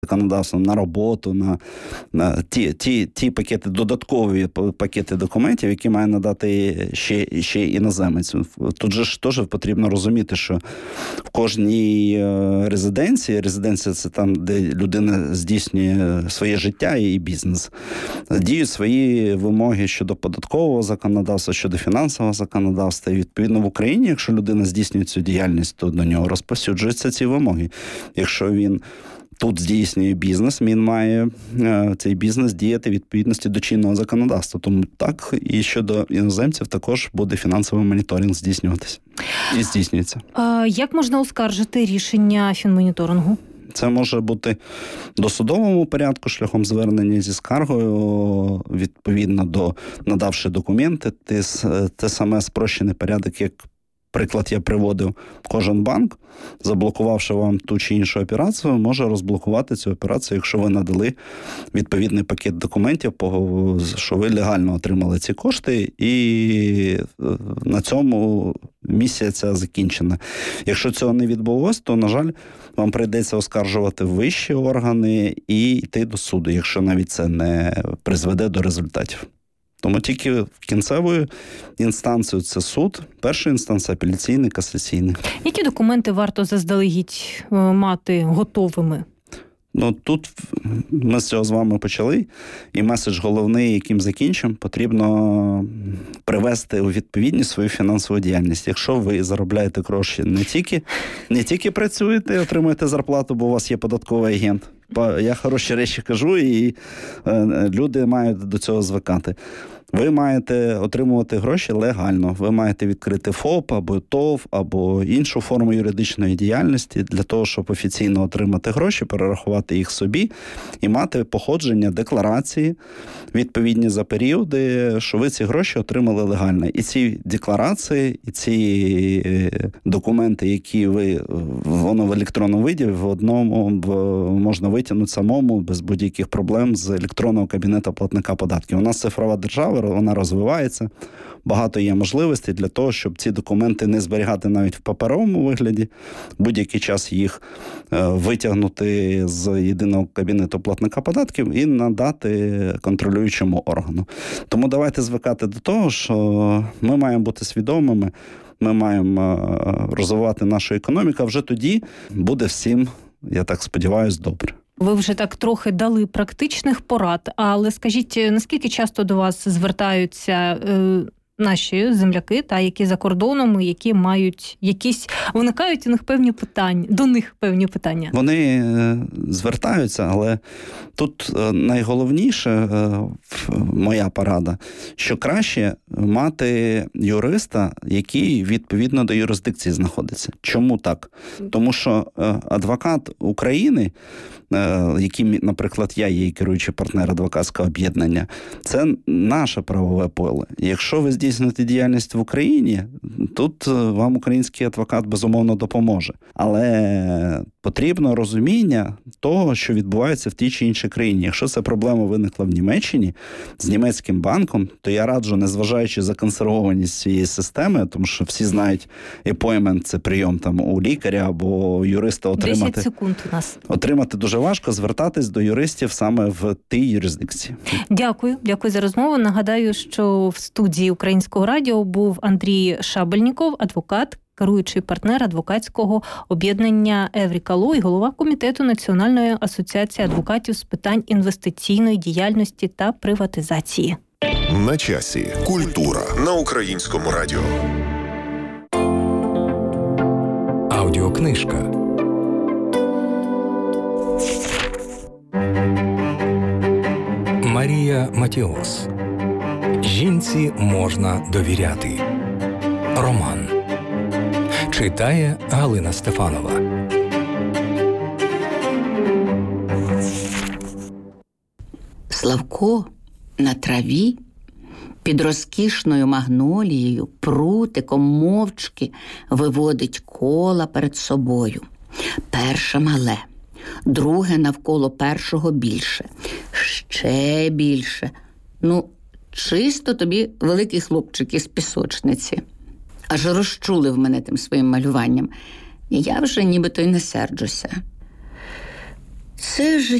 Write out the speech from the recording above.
законодавством на роботу, на ті пакети, додаткові пакети документів, які має надати ще іноземець. Тут же ж теж потрібно розуміти, що в кожній резиденція це там, де людина здійснює своє життя і бізнес, діють свої вимоги щодо податкового законодавства, щодо фінансового законодавства. І відповідно в Україні, якщо людина здійснює цю діяльність, то до нього розповсюджуються ці вимоги. Якщо він тут здійснює бізнес, він має цей бізнес діяти в відповідності до чинного законодавства. Тому так, і щодо іноземців також буде фінансовий моніторинг здійснюватися. І здійснюється. Як можна оскаржити рішення фінмоніторингу? Це може бути в досудовому порядку, шляхом звернення зі скаргою, відповідно до надавши документи. Те саме спрощений порядок, як приклад я приводив, кожен банк, заблокувавши вам ту чи іншу операцію, може розблокувати цю операцію, якщо ви надали відповідний пакет документів, що ви легально отримали ці кошти, і на цьому місія ця закінчена. Якщо цього не відбулося, то, на жаль, вам прийдеться оскаржувати вищі органи і йти до суду, якщо навіть це не призведе до результатів. Тому тільки кінцевою інстанцією це суд, перша інстанція, апеляційний, касаційний. Які документи варто заздалегідь мати готовими? Тут ми з цього з вами почали, і меседж головний, яким закінчимо, потрібно привести у відповідність свою фінансову діяльність. Якщо ви заробляєте гроші не тільки працюєте, отримуєте зарплату, бо у вас є податковий агент. Я хороші речі кажу, і люди мають до цього звикати. Ви маєте отримувати гроші легально. Ви маєте відкрити ФОП, або ТОВ, або іншу форму юридичної діяльності для того, щоб офіційно отримати гроші, перерахувати їх собі і мати походження декларації відповідні за періоди, що ви ці гроші отримали легально. І ці декларації, і ці документи, які воно в електронному виді, в одному можна витягнути самому без будь-яких проблем з електронного кабінету платника податків. У нас цифрова держава, вона розвивається, багато є можливостей для того, щоб ці документи не зберігати навіть в паперовому вигляді, будь-який час їх витягнути з єдиного кабінету платника податків і надати контролюючому органу. Тому давайте звикати до того, що ми маємо бути свідомими, ми маємо розвивати нашу економіку, а вже тоді буде всім, я так сподіваюся, добре. Ви вже так трохи дали практичних порад, але скажіть, наскільки часто до вас звертаються наші земляки, які за кордоном, які мають виникають у них певні питання, до них певні питання? Вони звертаються, але тут найголовніше, моя порада, що краще мати юриста, який відповідно до юрисдикції знаходиться. Чому так? Тому що адвокат України, яким, наприклад, я є керуючий партнер адвокатського об'єднання, це наше правове поле. Якщо ви здійснюєте діяльність в Україні, тут вам український адвокат безумовно допоможе. Але потрібно розуміння того, що відбувається в тій чи іншій країні. Якщо ця проблема виникла в Німеччині з німецьким банком, то я раджу, незважаючи законсервованість цієї системи, тому що всі знають, appointment – це прийом у лікаря або юриста отримати. 10 секунд у нас. Отримати дуже важко, звертатись до юристів саме в тій юрисдикції. Дякую за розмову. Нагадаю, що в студії Українського радіо був Андрій Шабельніков, адвокат, керуючий партнер адвокатського об'єднання Евріка Ло і голова комітету Національної асоціації адвокатів з питань інвестиційної діяльності та приватизації. На часі. Культура на Українському радіо. Аудіокнижка. Марія Матіос. Жінці можна довіряти. Роман. Читає Галина Стефанова. Славко на траві під розкішною магнолією прутиком мовчки виводить кола перед собою. Перше мале, друге навколо першого більше, ще більше. Чисто тобі великий хлопчик із пісочниці. Аж розчулив мене тим своїм малюванням. І я вже нібито й не серджуся. Це життя.